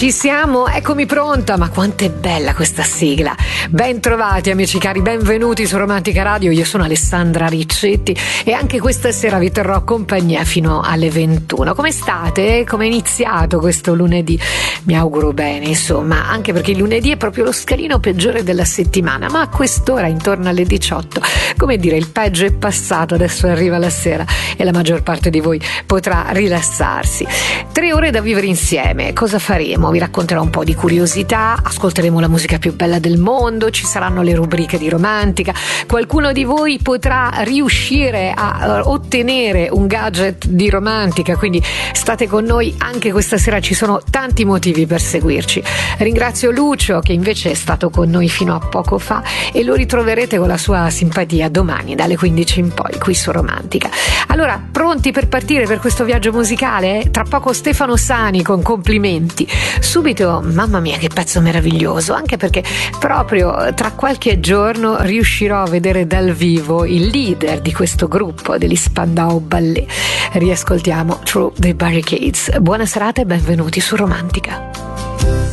Ci siamo, eccomi pronta, ma quanto è bella questa sigla. Ben trovati amici cari, benvenuti su Romantica Radio, io sono Alessandra Riccetti e anche questa sera vi terrò compagnia fino alle 21. Come state? Come è iniziato questo lunedì? Mi auguro bene, insomma, anche perché il lunedì è proprio lo scalino peggiore della settimana, ma a quest'ora, intorno alle 18, come dire, il peggio è passato, adesso arriva la sera e la maggior parte di voi potrà rilassarsi. 3 ore da vivere insieme, cosa faremo? Vi racconterò un po' di curiosità, ascolteremo la musica più bella del mondo, ci saranno le rubriche di Romantica, qualcuno di voi potrà riuscire a ottenere un gadget di Romantica, quindi state con noi anche questa sera, ci sono tanti motivi per seguirci. Ringrazio Lucio che invece è stato con noi fino a poco fa e lo ritroverete con la sua simpatia domani dalle 15 in poi qui su Romantica. Allora, pronti per partire per questo viaggio musicale? Tra poco Stefano Sani con Complimenti. Subito, mamma mia che pezzo meraviglioso, anche perché proprio tra qualche giorno riuscirò a vedere dal vivo il leader di questo gruppo degli Spandau Ballet. Riascoltiamo Through the Barricades. Buona serata e benvenuti su Romantica.